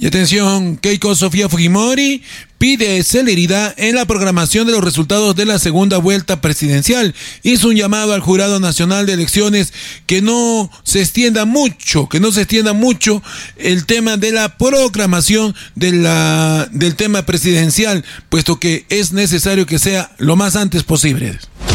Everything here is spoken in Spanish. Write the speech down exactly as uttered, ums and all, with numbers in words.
Y atención, Keiko Sofía Fujimori pide celeridad en la programación de los resultados de la segunda vuelta presidencial. Hizo un llamado al Jurado Nacional de Elecciones que no se extienda mucho, que no se extienda mucho el tema de la proclamación de la, del tema presidencial, puesto que es necesario que sea lo más antes posible.